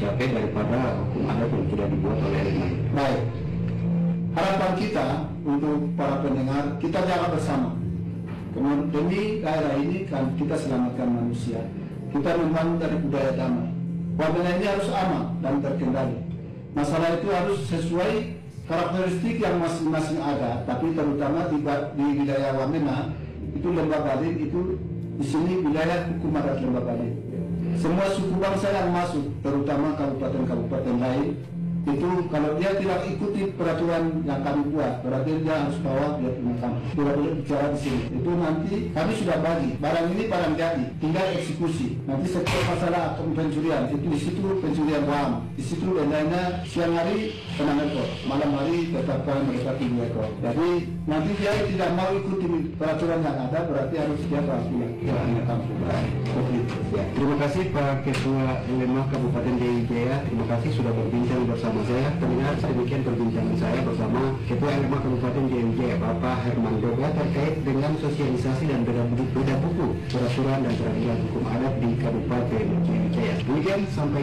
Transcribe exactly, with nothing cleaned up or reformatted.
dicapai daripada hukum adat yang sudah dibuat oleh R M A. Baik, harapan kita untuk para pendengar, kita jaga bersama. Kemudian demi daerah ini kan kita selamatkan manusia. Kita membangun dari budaya damai. Wamena ini harus aman dan terkendali. Masalah itu harus sesuai karakteristik yang masing-masing ada, tapi terutama di, di wilayah Wamena itu Lembah Balin itu di sini wilayah hukum adat Lembah Balin. Semua suku bangsa yang masuk, terutama kabupaten-kabupaten lain, itu kalau dia tidak ikuti peraturan yang kami buat, berarti dia harus bawa dia punya kampung. Tidak boleh bicara di sini. Itu nanti kami sudah bagi. Barang ini barang jadi, tinggal eksekusi. Nanti setiap masalah atau pencurian, itu di situ pencurian uang, di situ dendanya siang hari enam ekor, malam hari tetapkan mereka tujuh ekor. Jadi nanti dia tidak mau ikuti peraturan yang ada, berarti harus dia bawa pulang ke kampung. Ya, terima kasih Pak Ketua L M A Kabupaten Jaya Wijaya. Terima kasih sudah berbincang bersama saya. Pendengar, demikian perbincangan saya bersama Ketua L M A Kabupaten Jaya Wijaya, Bapak Herman Doga, terkait dengan sosialisasi dan beda beda buku peraturan dan peradilan hukum adat di Kabupaten Jaya Wijaya. Demikian, sampai